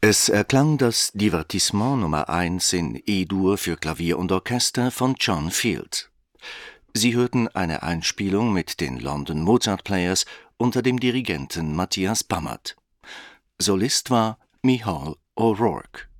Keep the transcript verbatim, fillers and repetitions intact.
Es erklang das Divertissement Nummer eins in E-Dur für Klavier und Orchester von John Field. Sie hörten eine Einspielung mit den London Mozart Players unter dem Dirigenten Matthias Bammert. Solist war Michal O'Rourke.